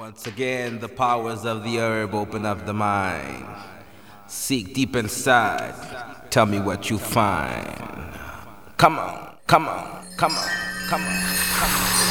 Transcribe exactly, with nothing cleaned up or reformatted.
Once again, the powers of the herb open up the mind. Seek deep inside. Tell me what you find. Come on, come on, come on, come on, come on.